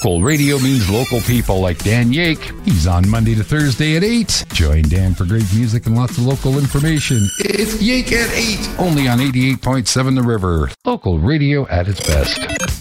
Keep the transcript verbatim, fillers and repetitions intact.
Local radio means local people like Dan Yake. He's on Monday to Thursday at eight. Join Dan for great music and lots of local information. It's Yake at eight, only on eighty-eight point seven The River. Local radio at its best.